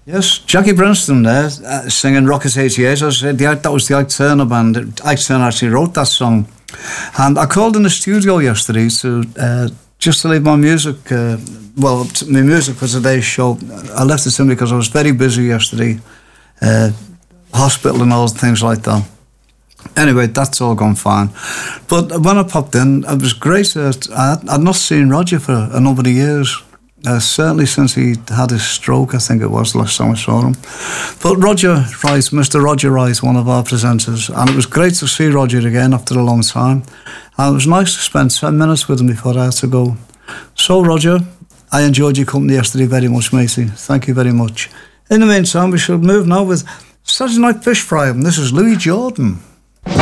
Yes, Jackie Brinston there, singing Rockets 88. As I said, that was the Ike Turner band. Ike Turner actually wrote that song. And I called in the studio yesterday just to leave my music, my music for today's show. I left it in because I was very busy yesterday, hospital and all things like that. Anyway, that's all gone fine. But when I popped in, it was great. I'd not seen Roger for a number of years. Certainly since he had his stroke, I think it was the last time I saw him. But Roger Rice, Mr. Roger Rice, one of our presenters, and it was great to see Roger again after a long time. And it was nice to spend 10 minutes with him before I had to go. So, Roger, I enjoyed your company yesterday very much, matey. Thank you very much. In the meantime, we shall move now with Saturday Night Fish Fry. And this is Louis Jordan.